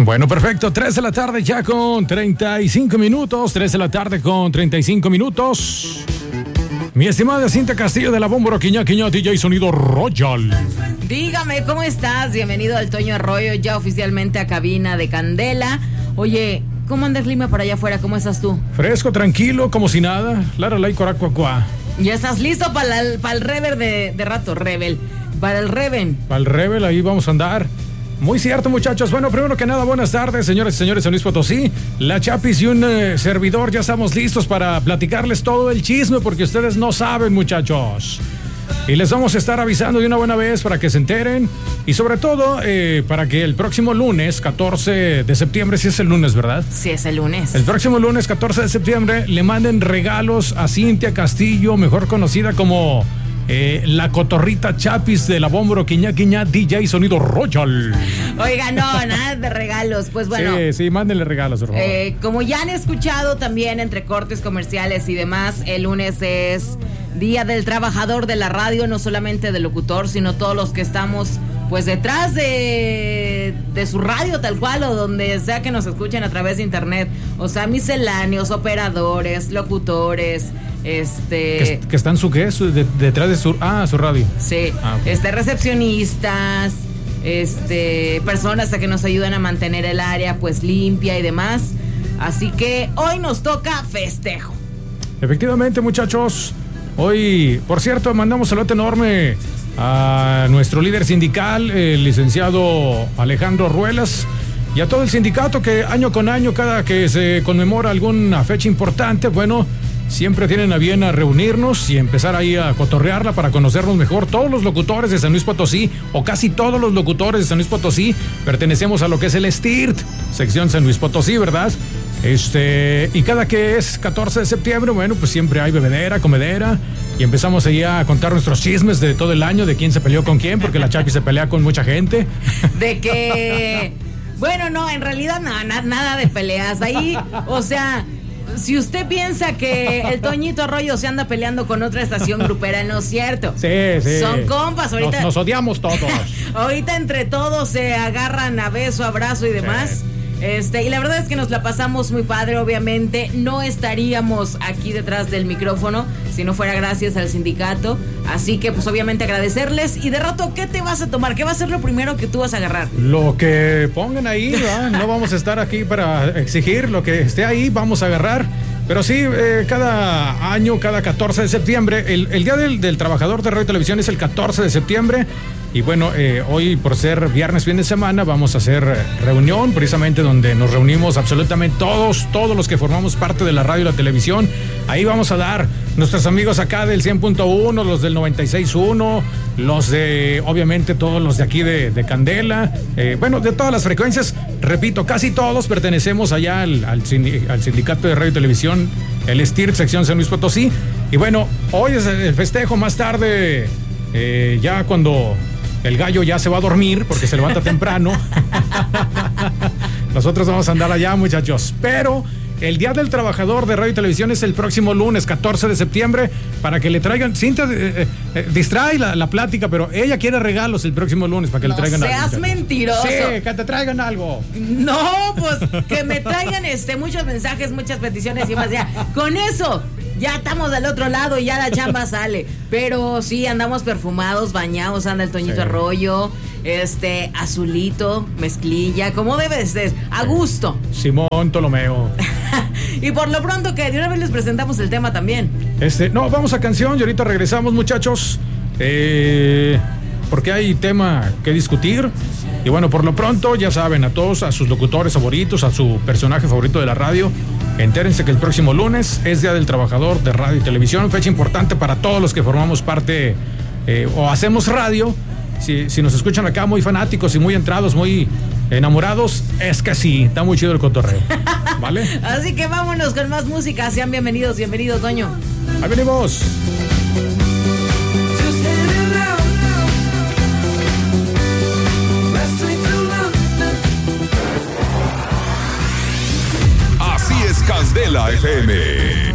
Bueno, perfecto. 3 de la tarde ya con 35 minutos. 3 de la tarde con 35 minutos. Mi estimada Cintia Castillo de la Bombo Quiñá, DJ Sonido Royal. Dígame, ¿cómo estás? Bienvenido al Toño Arroyo, ya oficialmente a cabina de Candela. Oye, ¿cómo anda el clima para allá afuera? ¿Cómo estás tú? Fresco, tranquilo, como si nada. Lara, la y coracuacuá. ¿Ya estás listo para el rever de rato? Rebel. Para el Reven. Para el Rebel, ahí vamos a andar. Muy cierto, muchachos. Bueno, primero que nada, buenas tardes, señores y señores de San Luis Potosí. La Chapis y un servidor ya estamos listos para platicarles todo el chisme, porque ustedes no saben, muchachos. Y les vamos a estar avisando de una buena vez para que se enteren. Y sobre todo, para que el próximo lunes, 14 de septiembre, sí es el lunes, ¿verdad? Sí, es el lunes. El próximo lunes, 14 de septiembre, le manden regalos a Cintia Castillo, mejor conocida como... la cotorrita Chapis de la Bombo Quiñá, DJ Sonido Royal. Oiga, no, nada de regalos. Pues bueno. Sí, mándenle regalos, por favor. Como ya han escuchado también entre cortes comerciales y demás, el lunes es Día del Trabajador de la Radio, no solamente del locutor, sino todos los que estamos pues detrás de su radio tal cual, o donde sea que nos escuchen a través de internet. O sea, misceláneos, operadores, locutores, que están detrás de su radio. Sí, okay. Recepcionistas, personas que nos ayudan a mantener el área pues limpia y demás. Así que hoy nos toca festejo. Efectivamente, muchachos. Hoy, por cierto, mandamos saludo enorme a nuestro líder sindical, el licenciado Alejandro Ruelas, y a todo el sindicato que año con año, cada que se conmemora alguna fecha importante, bueno, siempre tienen a bien a reunirnos y empezar ahí a cotorrearla para conocernos mejor. Todos los locutores de San Luis Potosí, o casi todos los locutores de San Luis Potosí, pertenecemos a lo que es el STIRT, sección San Luis Potosí, ¿verdad? Y cada que es 14 de septiembre, bueno, pues siempre hay bebedera, comedera, y empezamos ahí a contar nuestros chismes de todo el año, de quién se peleó con quién, porque la Chapi se pelea con mucha gente. De que... Bueno, no, en realidad nada de peleas. Ahí, o sea... Si usted piensa que el Toñito Arroyo se anda peleando con otra estación grupera, no es cierto. Sí. Son compas. Ahorita nos odiamos todos. Ahorita entre todos se agarran a beso, abrazo y demás. Sí. Y la verdad es que nos la pasamos muy padre. Obviamente no estaríamos aquí detrás del micrófono si no fuera gracias al sindicato. Así que pues obviamente agradecerles. Y de rato, ¿qué te vas a tomar? ¿Qué va a ser lo primero que tú vas a agarrar? Lo que pongan ahí, ¿verdad? No vamos a estar aquí para exigir. Lo que esté ahí vamos a agarrar. Pero sí, cada año, cada 14 de septiembre, el Día del Trabajador de Radio y Televisión es el 14 de septiembre. Y bueno, hoy por ser viernes, fin de semana, vamos a hacer reunión precisamente donde nos reunimos absolutamente todos los que formamos parte de la radio y la televisión. Ahí vamos a dar nuestros amigos acá del 100.1, los del 96.1, los de, obviamente, todos los de aquí de Candela. Bueno, de todas las frecuencias, repito, casi todos pertenecemos allá al sindicato de radio y televisión, el STIRT, sección San Luis Potosí. Y bueno, hoy es el festejo, más tarde, ya cuando... el gallo ya se va a dormir porque se levanta temprano. Nosotros vamos a andar allá, muchachos. Pero el Día del Trabajador de Radio y Televisión es el próximo lunes, 14 de septiembre, para que le traigan... Cintia distrae la plática, pero ella quiere regalos el próximo lunes para que le traigan algo. No seas mentiroso. Sí, que te traigan algo. No, pues que me traigan muchos mensajes, muchas peticiones y más allá. Con eso... ya estamos del otro lado y ya la chamba sale. Pero sí, andamos perfumados, bañados, anda el Toñito Arroyo, azulito, mezclilla, como debe de ser, a gusto. Simón Tolomeo. Y por lo pronto, que de una vez les presentamos el tema también. No, vamos a canción y ahorita regresamos, muchachos. Porque hay tema que discutir. Y bueno, por lo pronto, ya saben, a todos, a sus locutores favoritos, a su personaje favorito de la radio, entérense que el próximo lunes es Día del Trabajador de Radio y Televisión, fecha importante para todos los que formamos parte o hacemos radio. Si nos escuchan acá muy fanáticos y muy entrados, muy enamorados, es que sí, está muy chido el cotorreo, ¿vale? Así que vámonos con más música. Sean bienvenidos, Toño. Ahí venimos. Así es Candela FM.